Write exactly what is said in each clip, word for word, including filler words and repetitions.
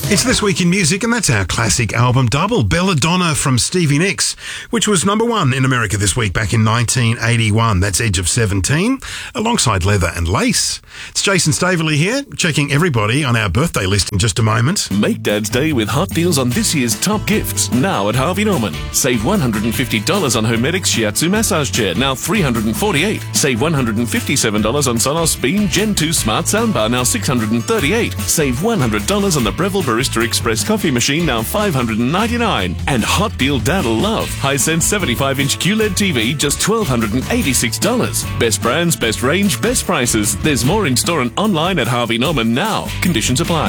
It's This Week in Music, and that's our classic album double, Belladonna from Stevie Nicks, which was number one in America this week back in nineteen eighty-one. That's Edge of seventeen, alongside Leather and Lace. It's Jason Staveley here, checking everybody on our birthday list in just a moment. Make Dad's Day with hot deals on this year's top gifts, now at Harvey Norman. Save one hundred fifty dollars on Homedics Shiatsu Massage Chair, now three hundred forty-eight dollars. Save one hundred fifty-seven dollars on Sonos Beam Gen two Smart Soundbar, now six hundred thirty-eight dollars. Save one hundred dollars on the Breville Barista Express Coffee Machine, now five hundred ninety-nine dollars. And hot deal Dad'll love. Hisense seventy-five inch Q L E D T V, just one thousand two hundred eighty-six dollars. Best brands, best range, best prices. There's more in store and online at Harvey Norman now. Conditions apply.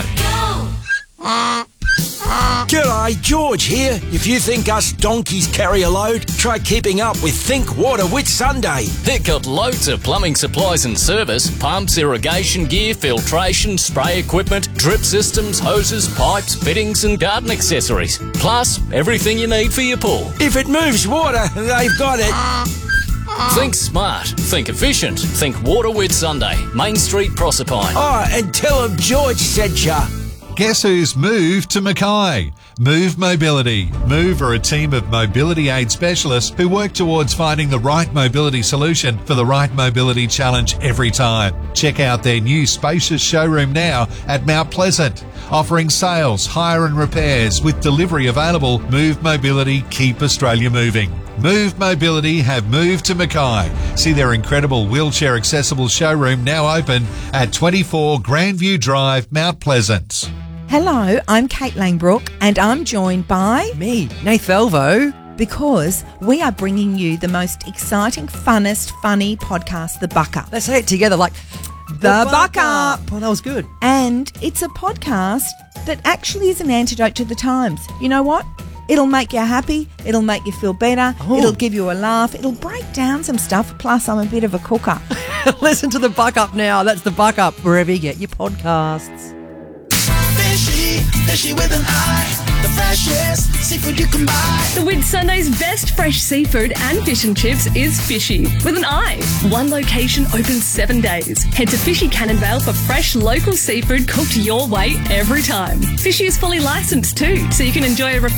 G'day, George here. If you think us donkeys carry a load, try keeping up with Think Water with Sunday. They've got loads of plumbing supplies and service, pumps, irrigation gear, filtration, spray equipment, drip systems, hoses, pipes, fittings and garden accessories. Plus, everything you need for your pool. If it moves water, they've got it. Think smart, think efficient, think Water with Sunday, Main Street, Proserpine. Oh, and tell them George sent ya. Guess who's moved to Mackay? Move Mobility. Move are a team of mobility aid specialists who work towards finding the right mobility solution for the right mobility challenge every time. Check out their new spacious showroom now at Mount Pleasant. Offering sales, hire and repairs with delivery available. Move Mobility, keep Australia moving. Move Mobility have moved to Mackay. See their incredible wheelchair accessible showroom now open at twenty-four Grandview Drive, Mount Pleasant. Hello, I'm Kate Langbrook and I'm joined by... Me, Nath Velvo. Because we are bringing you the most exciting, funnest, funny podcast, The Buck Up. Let's say it together like... The, the Buck Up. Oh, that was good. And it's a podcast that actually is an antidote to the times. You know what? It'll make you happy. It'll make you feel better. Oh. It'll give you a laugh. It'll break down some stuff. Plus, I'm a bit of a cooker. Listen to The Buck Up now. That's The Buck Up, wherever you get your podcasts. Fishy, fishy with an eye, the freshest seafood you can buy. The Whit Sunday's best fresh seafood and fish and chips is Fishy with an eye. One location open seven days. Head to Fishy Cannonvale for fresh local seafood cooked your way every time. Fishy is fully licensed too, so you can enjoy a